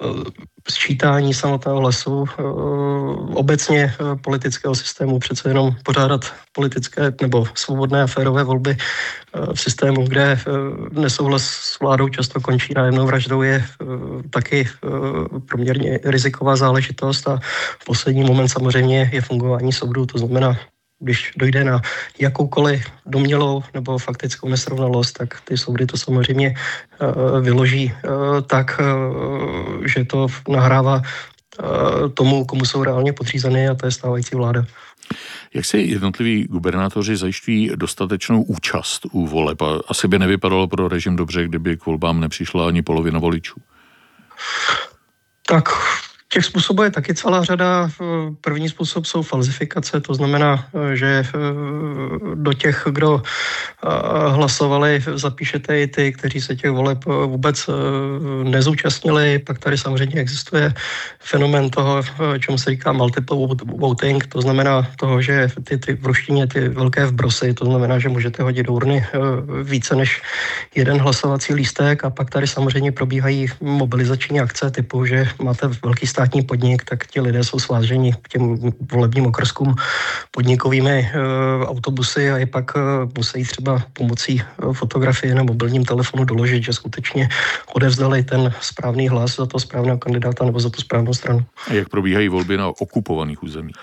sčítání samotného hlasu, obecně politického systému, přece jenom pořádat politické nebo svobodné a férové volby v systému, kde nesouhlas s vládou často končí nájemnou vraždou, je taky poměrně riziková záležitost a v poslední moment samozřejmě je fungování soudu, to znamená, když dojde na jakoukoliv domnělou nebo faktickou nesrovnalost, tak ty soudy to samozřejmě vyloží tak, že to nahrává tomu, komu jsou reálně podřízeny, a to je stávající vláda. Jak si jednotliví gubernátoři zajišťují dostatečnou účast u voleb? A asi by nevypadalo pro režim dobře, kdyby k volbám nepřišla ani polovina voličů. Tak těch způsobů je taky celá řada. První způsob jsou falzifikace, to znamená, že do těch, kdo hlasovali, zapíšete i ty, kteří se těch voleb vůbec nezúčastnili. Pak tady samozřejmě existuje fenomén toho, čemu se říká multiple voting, to znamená toho, že ty v ruštině ty velké vbrosy, to znamená, že můžete hodit do urny více než jeden hlasovací lístek, a pak tady samozřejmě probíhají mobilizační akce typu, že máte velký státní podnik, tak ti lidé jsou sváženi k těm volebním okrskům podnikovými autobusy a je pak musí třeba pomocí fotografie na mobilním telefonu doložit, že skutečně odevzdali ten správný hlas za toho správného kandidáta nebo za tu správnou stranu. A jak probíhají volby na okupovaných územích?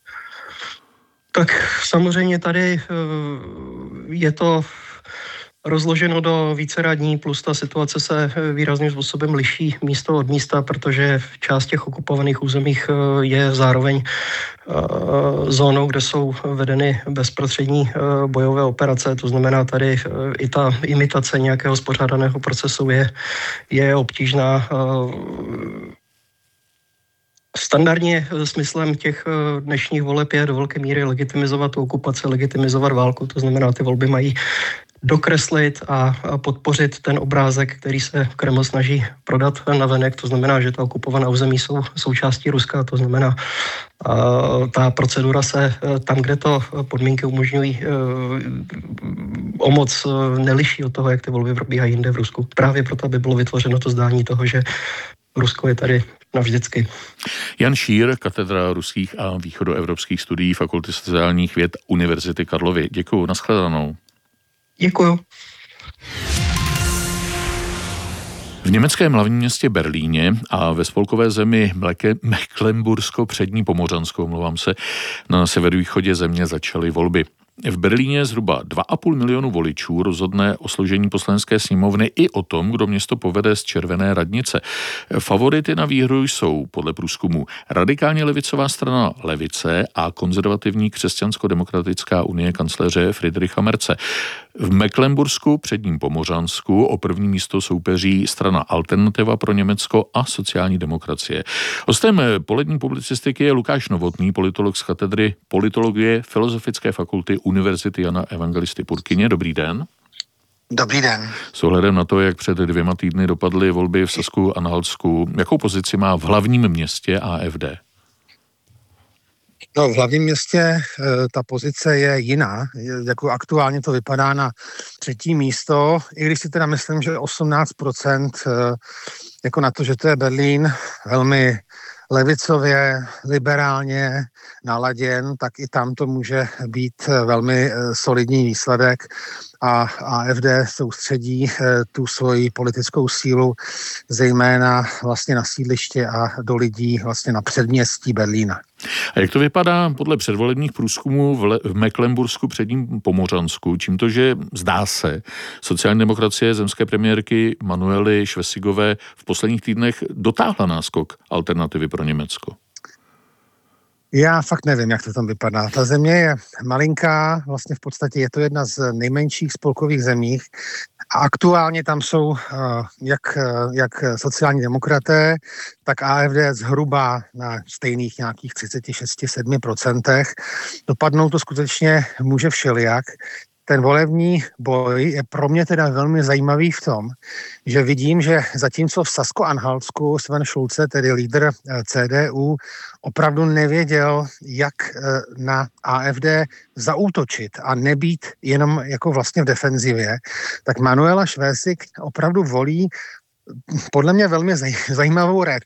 Tak samozřejmě tady je to rozloženo do více dní, plus ta situace se výrazným způsobem liší místo od místa, protože část těch okupovaných územích je zároveň zónou, kde jsou vedeny bezprostřední bojové operace. To znamená, tady i ta imitace nějakého spořádaného procesu je obtížná. Standardně smyslem těch dnešních voleb je do velké míry legitimizovat tu okupaci, legitimizovat válku. To znamená, ty volby mají dokreslit a podpořit ten obrázek, který se Kreml snaží prodat navenek. To znamená, že ta okupovaná území jsou součástí Ruska. To znamená, ta procedura se tam, kde to podmínky umožňují, o moc neliší od toho, jak ty volby probíhají jinde v Rusku. Právě proto, aby bylo vytvořeno to zdání toho, že Rusko je tady navždycky. Jan Šír, katedra ruských a východoevropských studií Fakulty sociálních věd Univerzity Karlovy. Děkuju, nashledanou. Děkuju. V německém hlavním městě Berlíně a ve spolkové zemi Mecklenbursko přední Pomořansko, na severovýchodě země začaly volby. V Berlíně zhruba 2,5 milionu voličů rozhodne o složení poslanecké sněmovny i o tom, kdo město povede z červené radnice. Favority na výhru jsou podle průzkumu radikálně levicová strana Levice a konzervativní křesťansko-demokratická unie kancléře Friedricha Merze. V Mecklenbursku předním Pomořansku o první místo soupeří strana Alternativa pro Německo a sociální demokracie. Hostem polední publicistiky je Lukáš Novotný, politolog z katedry politologie Filozofické fakulty Univerzity Jana Evangelisty Purkyně. Dobrý den. Dobrý den. S ohledem na to, jak před 2 týdny dopadly volby v Sasku a Anhaltsku, jakou pozici má v hlavním městě AfD? No, v hlavním městě ta pozice je jiná. Jako aktuálně to vypadá na 3. místo, i když si teda myslím, že 18% jako na to, že to je Berlín velmi levicově, liberálně naladěn, tak i tam to může být velmi solidní výsledek a AfD soustředí tu svoji politickou sílu zejména vlastně na sídliště a do lidí vlastně na předměstí Berlína. A jak to vypadá podle předvolebních průzkumů v Mecklenbursku předním Pomořansku, čímto, že zdá se, sociální demokracie zemské premiérky Manuely Schwessigové v posledních týdnech dotáhla náskok Alternativy pro Německo? Já fakt nevím, jak to tam vypadá. Ta země je malinká, vlastně v podstatě je to jedna z nejmenších spolkových zemích a aktuálně tam jsou jak sociální demokraté, tak AfD zhruba na stejných nějakých 36-7%. Dopadnout to skutečně může všelijak. Ten volební boj je pro mě teda velmi zajímavý v tom, že vidím, že zatímco v Sasko-Anhaltsku Sven Schulze, tedy lídr CDU, opravdu nevěděl, jak na AfD zaútočit a nebýt jenom jako vlastně v defenzivě, tak Manuela Schwesig opravdu volí podle mě velmi zajímavou